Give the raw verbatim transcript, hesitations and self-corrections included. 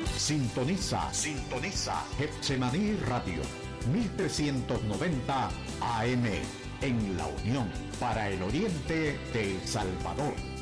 Sintoniza, sintoniza Getsemaní Radio, mil trescientos noventa A M, en La Unión, para el oriente de El Salvador.